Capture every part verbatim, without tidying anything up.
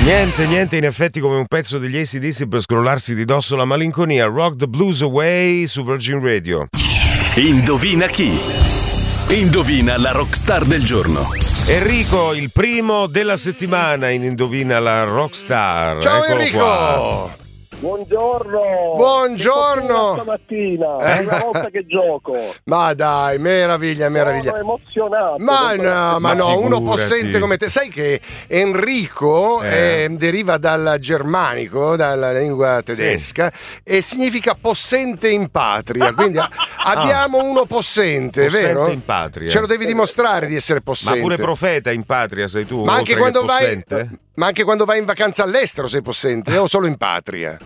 Niente, niente, in effetti come un pezzo degli A C D C per scrollarsi di dosso la malinconia. Rock the Blues Away su Virgin Radio. Indovina chi? Indovina la rockstar del giorno. Enrico, il primo della settimana in Indovina la rockstar. Ciao Eccolo Enrico! Qua. Buongiorno! Buongiorno! Stamattina, è la volta che gioco. Ma dai, meraviglia, meraviglia. Sono emozionato. Ma no, ma no, uno figurati. possente come te. Sai che Enrico Eh. eh, deriva dal germanico, dalla lingua tedesca, e significa possente in patria. Quindi a- abbiamo uno possente, Possente vero? in patria. Ce lo devi dimostrare di essere Ma possente. pure profeta in patria sei tu? Ma anche, oltre quando che vai, possente? ma anche quando vai in vacanza all'estero sei possente o solo in patria?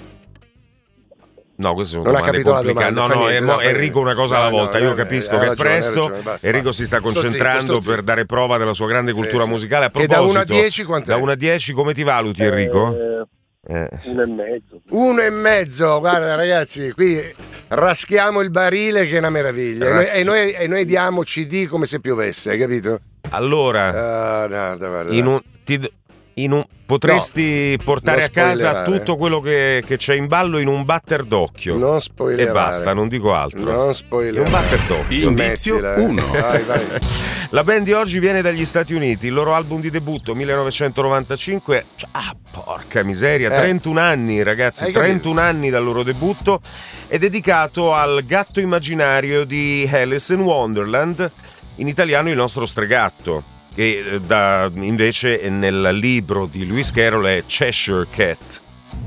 No, questo sono Non ha domande capito la complicate. domanda, No, fa no, niente, eh, mo- no, fa Enrico niente. una cosa alla No, no, volta. no, Io no, capisco hai che è ragione, hai presto. ragione, basta, Enrico basta. si sta Sto zitto, concentrando sto zitto. per dare prova della sua grande Sì, cultura sì. musicale. A E proposito, da uno a dieci quant'è? Da uno a dieci come ti valuti, Enrico? Eh, Eh. uno e mezzo. Uno e mezzo, guarda ragazzi, qui raschiamo il barile che è una meraviglia. E noi, Raschi- e noi, e noi diamo C D come se piovesse, hai capito? Allora, Ah, guarda, guarda. in un, ti- in un- potresti portare non a casa spoilerare. tutto quello che, che c'è in ballo in un batter d'occhio. Non spoilerare. E basta, non dico altro. Non In un spoilerare. batter d'occhio. Indizio Mettila, eh. uno. Vai, vai. La band di oggi viene dagli Stati Uniti, il loro album di debutto millenovecentonovantacinque, ah porca miseria, Eh. trentuno anni ragazzi, Hai capito? trentuno anni dal loro debutto, è dedicato al gatto immaginario di Alice in Wonderland, in italiano il nostro stregatto, che eh, da, invece nel libro di Lewis Carroll è Cheshire Cat.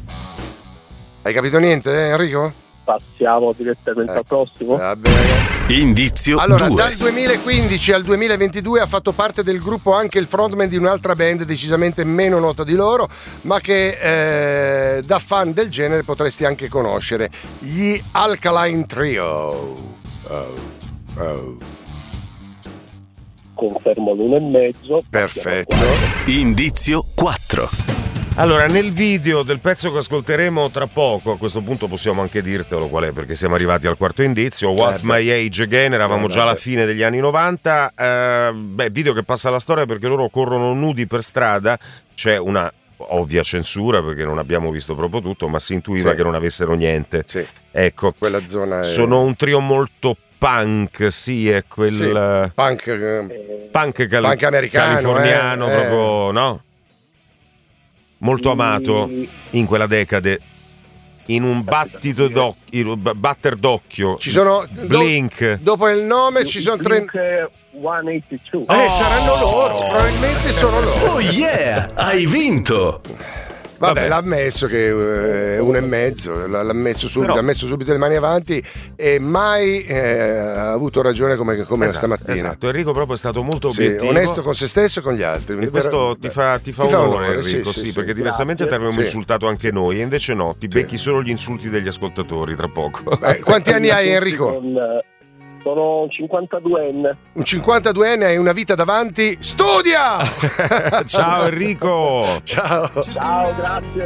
Hai capito niente, eh, Enrico? Passiamo direttamente Eh. al prossimo. Va bene. Indizio Allora, due. dal duemilaquindici al duemilaventidue ha fatto parte del gruppo anche il frontman di un'altra band decisamente meno nota di loro, ma che eh, da fan del genere potresti anche conoscere, gli Alkaline Trio. Oh, oh. Confermo l'uno e mezzo. Perfetto. Indizio quattro. Allora, nel video del pezzo che ascolteremo tra poco, a questo punto possiamo anche dirtelo qual è, perché siamo arrivati al quarto indizio, What's Eh beh. My Age Again, eravamo Eh già alla vabbè. fine degli anni novanta, eh, beh, video che passa alla storia perché loro corrono nudi per strada, c'è una ovvia censura perché non abbiamo visto proprio tutto, ma si intuiva Sì. che non avessero niente. Sì, Ecco, quella zona è... sono un trio molto punk, sì, è quel Sì, eh, punk, eh, Eh, punk, cal- punk americano, californiano, eh, eh. proprio, no? Molto amato in quella decade, in un battito d'occhio, in un b- batter d'occhio. ci sono... Blink. do- dopo il nome ci sono tre... Blink centottantadue. Eh, saranno loro, probabilmente sono loro. Oh yeah, hai vinto. Vabbè, Vabbè. l'ha ammesso che è uno e mezzo, l'ha l'ha messo subito, Però- ha messo subito le mani avanti e mai eh, ha avuto ragione come, come Esatto, stamattina. esatto. Enrico proprio è stato molto Sì, obiettivo, onesto con se stesso e con gli altri. e questo ti fa, ti fa Ti fa onore, onore, Enrico, sì, sì, sì, perché sì. diversamente ti Grazie. avremmo Sì. insultato anche noi, e invece no, ti becchi solo gli insulti degli ascoltatori tra poco. Eh, quanti anni hai, Enrico? Con, eh, sono un cinquantaduenne. Un cinquantaduenne, hai una vita davanti. Studia! Ciao Enrico! Ciao! Ciao, grazie.